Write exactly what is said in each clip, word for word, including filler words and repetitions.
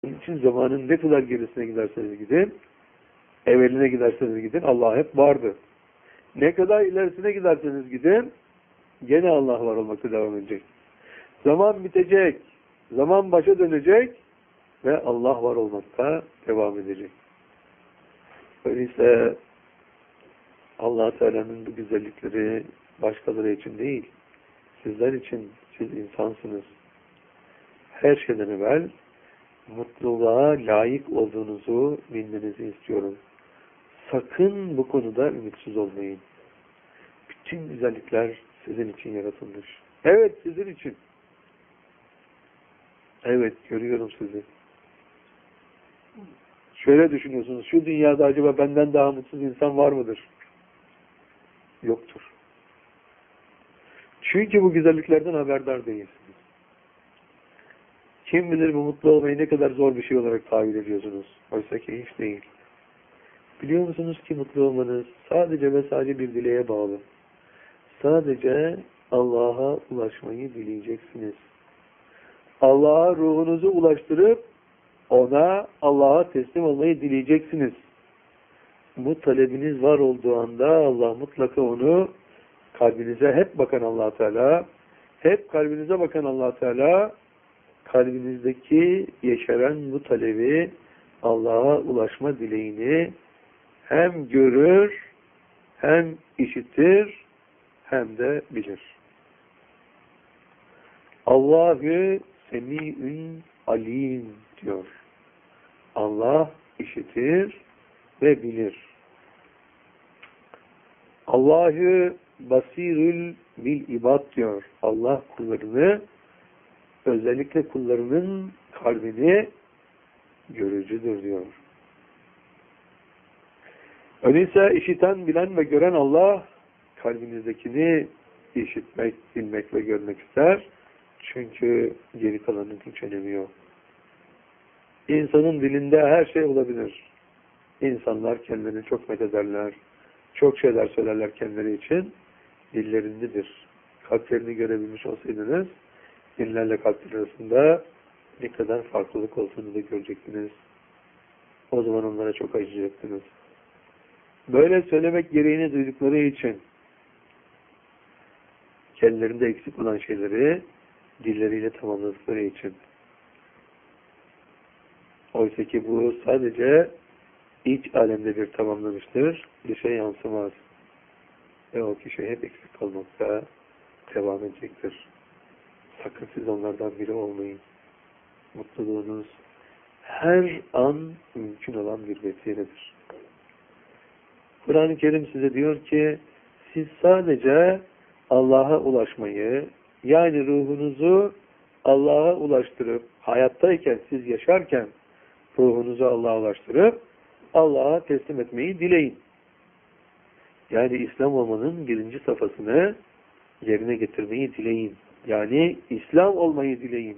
Onun için zamanın ne kadar gerisine giderseniz gidin, evveline giderseniz gidin, Allah hep vardı. Ne kadar ilerisine giderseniz gidin, gene Allah var olmakta devam edecek. Zaman bitecek, zaman başa dönecek ve Allah var olmakta devam edecek. Öyleyse Allah Teala'nın bu güzellikleri başkaları için değil, sizler için, siz insansınız. Her şeyden evvel mutluluğa layık olduğunuzu bilmenizi istiyorum. Sakın bu konuda ümitsiz olmayın. Bütün güzellikler sizin için yaratılmış. Evet, sizin için. Evet, görüyorum sizi. Şöyle düşünüyorsunuz, şu dünyada acaba benden daha mutsuz insan var mıdır? Yoktur. Çünkü bu güzelliklerden haberdar değilsiniz. Kim bilir bu mutlu olmayı ne kadar zor bir şey olarak tabir ediyorsunuz. Oysa ki hiç değil. Biliyor musunuz ki mutlu olmanız sadece ve sadece bir dileğe bağlı. Sadece Allah'a ulaşmayı dileyeceksiniz. Allah'a ruhunuzu ulaştırıp ona, Allah'a teslim olmayı dileyeceksiniz. Bu talebiniz var olduğu anda Allah mutlaka onu kalbinize hep bakan Allah Teala, hep kalbinize bakan Allah Teala, kalbinizdeki yeşeren bu talebi, Allah'a ulaşma dileğini hem görür, hem işitir, hem de bilir. Allahü semi'ün alim diyor. Allah işitir ve bilir. Allahü basirül bil ibad diyor. Allah kullarını, özellikle kullarının kalbini görücüdür diyor. Öyleyse işiten, bilen ve gören Allah kalbinizdekini işitmek, bilmek ve görmek ister. Çünkü geri kalanın hiç önemi yok. İnsanın dilinde her şey olabilir. İnsanlar kendilerini çok methederler. Çok şeyler söylerler kendileri için. Dillerindedir. Kalplerini görebilmiş olsaydınız, dillerle kalpler arasında ne kadar farklılık olduğunu da görecektiniz. O zaman onlara çok acıyacaktınız. Böyle söylemek gereğini duydukları için kendilerinde eksik olan şeyleri dilleriyle tamamladıkları için. Oysa ki bu sadece iç alemde bir tamamlanıştır. Dışa yansımaz. Ve o kişi hep eksik kalmakta devam edecektir. Sakın siz onlardan biri olmayın. Mutluluğunuz her an mümkün olan bir vesiledir. Kur'an-ı Kerim size diyor ki siz sadece Allah'a ulaşmayı, yani ruhunuzu Allah'a ulaştırıp, hayattayken, siz yaşarken ruhunuzu Allah'a ulaştırıp Allah'a teslim etmeyi dileyin. Yani İslam olmanın birinci safhasını yerine getirmeyi dileyin. Yani İslam olmayı dileyin.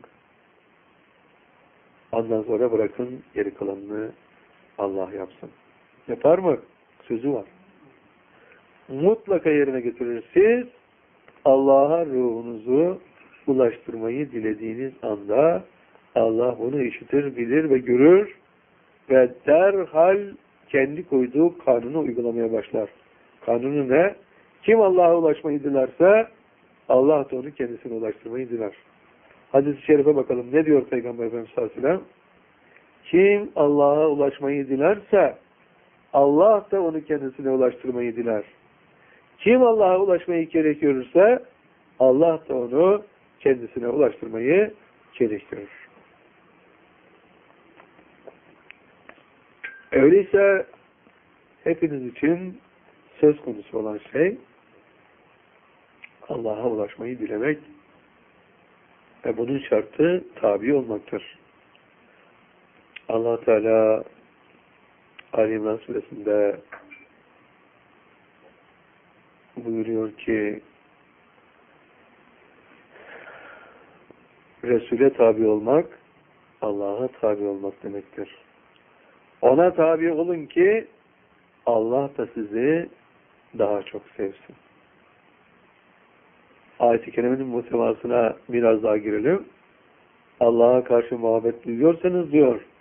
Ondan sonra bırakın geri kalanını Allah yapsın. Yapar mı? Sözü var. Mutlaka yerine getirir. Siz Allah'a ruhunuzu ulaştırmayı dilediğiniz anda Allah bunu işitir, bilir ve görür ve derhal kendi koyduğu kanunu uygulamaya başlar. Kanunu ne? Kim Allah'a ulaşmayı dilerse Allah da onu kendisine ulaştırmayı diler. Hadis-i şerife bakalım. Ne diyor Peygamber Efendimiz sallallahu aleyhi ve sellem? Kim Allah'a ulaşmayı dilerse Allah da onu kendisine ulaştırmayı diler. Kim Allah'a ulaşmayı gerekiyorsa Allah da onu kendisine ulaştırmayı gerekiyor. Öyleyse hepiniz için söz konusu olan şey Allah'a ulaşmayı dilemek ve bunun şartı tabi olmaktır. Allah Teala Ali İmran suresinde buyuruyor ki Resul'e tabi olmak Allah'a tabi olmak demektir. Ona tabi olun ki Allah da sizi daha çok sevsin. Ayet-i Kerime'nin muhtevasına biraz daha girelim. Allah'a karşı muhabbet duyuyorsanız diyor,